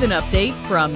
With an update from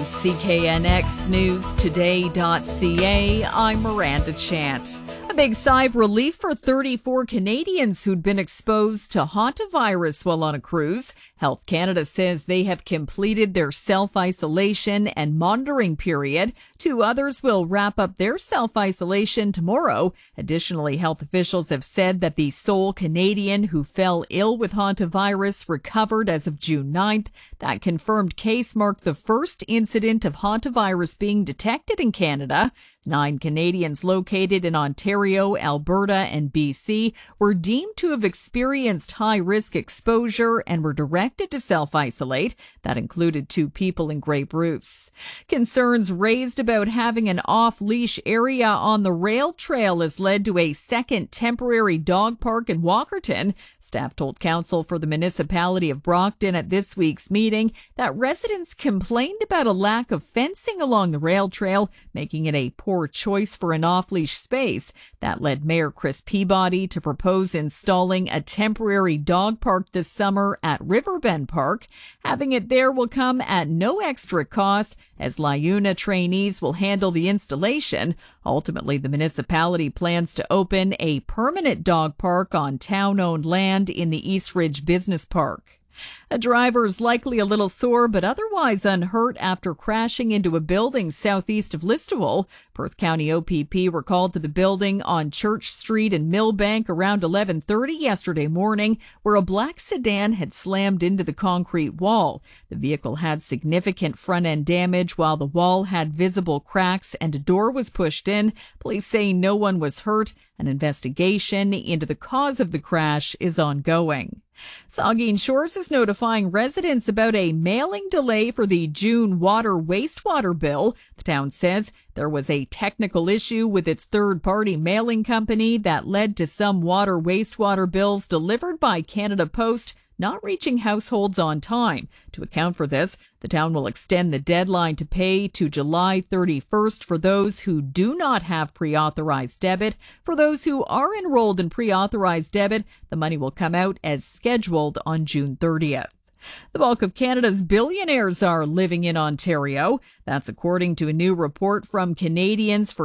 CKNXNewsToday.ca, I'm Miranda Chant. A big sigh of relief for 34 Canadians who'd been exposed to hantavirus while on a cruise. Health Canada says they have completed their self-isolation and monitoring period. 2 others will wrap up their self-isolation tomorrow. Additionally, health officials have said that the sole Canadian who fell ill with hantavirus recovered as of June 9th. That confirmed case marked the first incident of hantavirus being detected in Canada. 9 Canadians located in Ontario, Alberta, and BC were deemed to have experienced high-risk exposure and were directed to self-isolate. That included 2 people in Grey Bruce. Concerns raised about having an off-leash area on the rail trail has led to a second temporary dog park in Walkerton. Staff told counsel for the municipality of Brockton at this week's meeting that residents complained about a lack of fencing along the rail trail, making it a poor choice for an off-leash space. That led Mayor Chris Peabody to propose installing a temporary dog park this summer at Riverbend Park. Having it there will come at no extra cost, as LIUNA trainees will handle the installation. Ultimately, the municipality plans to open a permanent dog park on town-owned land in the East Ridge Business Park. A driver is likely a little sore but otherwise unhurt after crashing into a building southeast of Listowel. Perth County OPP were called to the building on Church Street in Millbank around 11:30 yesterday morning, where a black sedan had slammed into the concrete wall. The vehicle had significant front-end damage, while the wall had visible cracks and a door was pushed in. Police say no one was hurt. An investigation into the cause of the crash is ongoing. Saugeen Shores is notifying residents about a mailing delay for the June wastewater bill. The town says there was a technical issue with its third-party mailing company that led to some wastewater bills delivered by Canada Post not reaching households on time. To account for this, the town will extend the deadline to pay to July 31st for those who do not have pre-authorized debit. For those who are enrolled in pre-authorized debit, the money will come out as scheduled on June 30th. The bulk of Canada's billionaires are living in Ontario. That's according to a new report from Canadians for